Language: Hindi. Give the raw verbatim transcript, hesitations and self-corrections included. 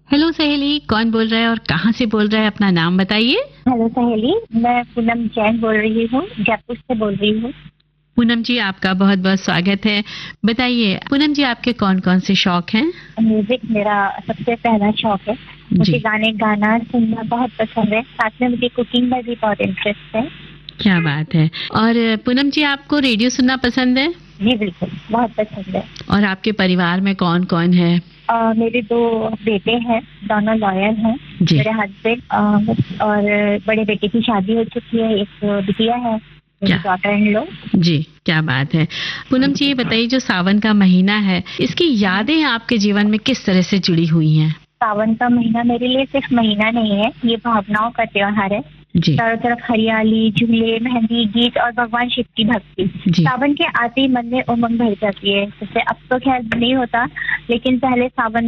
हेलो सहेली, कौन बोल रहा है और कहाँ से बोल रहा है? अपना नाम बताइए। हेलो सहेली, मैं पूनम जैन बोल रही हूँ, जयपुर से बोल रही हूँ। पूनम जी, आपका बहुत बहुत स्वागत है। बताइए पूनम जी, आपके कौन कौन से शौक हैं? म्यूजिक मेरा सबसे पहला शौक है। मुझे गाने गाना सुनना बहुत पसंद है। साथ में मुझे कुकिंग में भी बहुत इंटरेस्ट है। क्या बात है। और पूनम जी, आपको रेडियो सुनना पसंद है? जी बिल्कुल, बहुत पसंद है। और आपके परिवार में कौन कौन है? uh, मेरे दो बेटे हैं, दोनों लॉयर हैं। मेरे हस्बैंड और बड़े बेटे की शादी हो चुकी है, एक बिटिया है, मेरी डॉटर इन लो। जी, क्या बात है। पूनम जी, ये बताइए, जो सावन का महीना है, इसकी यादें आपके जीवन में किस तरह से जुड़ी हुई हैं? सावन का महीना मेरे लिए सिर्फ महीना नहीं है, ये भावनाओं का त्योहार है। चारों तरफ हरियाली, झूले, मेहंदी, गीत और भगवान शिव की भक्ति। सावन के आते ही मन में उमंग भर जाती है। जैसे अब तो खैर नहीं होता, लेकिन पहले सावन